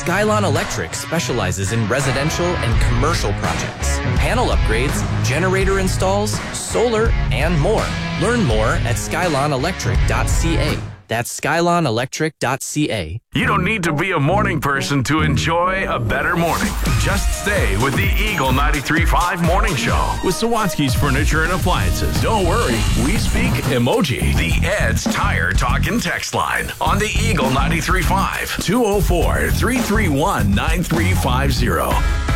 Skylon Electric specializes in residential and commercial projects, panel upgrades, generator installs, solar, and more. Learn more at skylonelectric.ca. That's skylonelectric.ca. You don't need to be a morning person to enjoy a better morning. Just stay with the Eagle 93.5 Morning Show with Sawatsky's Furniture and Appliances. Don't worry, we speak emoji. The Ed's Tire Talk and Text Line on the Eagle 93.5 204-331-9350.